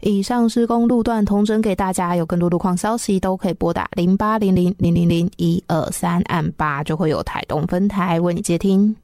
以上施工路段统整给大家，有更多路况消息都可以拨打0800000123按8，就会有台东分台为你接听。